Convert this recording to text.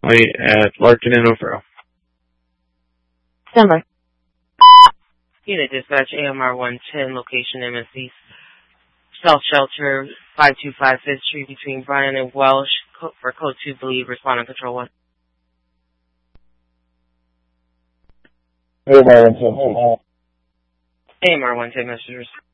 currently at Larkin and O'Farrell. Stand by. Unit dispatch AMR 110, location MSC South Shelter, 525 5th Street between Bryan and Welsh for code 2, believe, respond on control 1. AMR 110. AMR 110 messages.